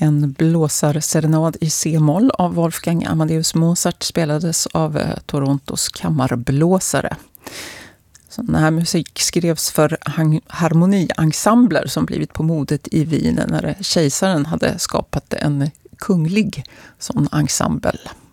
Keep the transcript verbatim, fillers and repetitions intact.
En blåsarserenad i C-moll av Wolfgang Amadeus Mozart spelades av eh, Torontos kammarblåsare. Sån här musik skrevs för harmoniensembler som blivit på modet i Wien när kejsaren hade skapat en kunglig sån ensemble.